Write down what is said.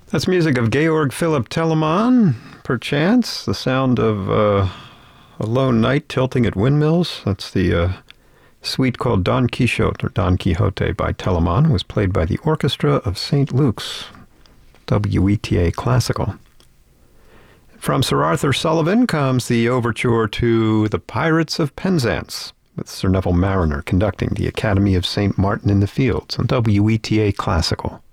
That's music of Georg Philipp Telemann, perchance. The sound of a lone knight tilting at windmills. That's the suite called Don Quixote, or Don Quixote by Telemann. It was played by the Orchestra of St. Luke's, WETA Classical. From Sir Arthur Sullivan comes the overture to The Pirates of Penzance, with Sir Neville Marriner conducting the Academy of St. Martin in the Fields on WETA Classical.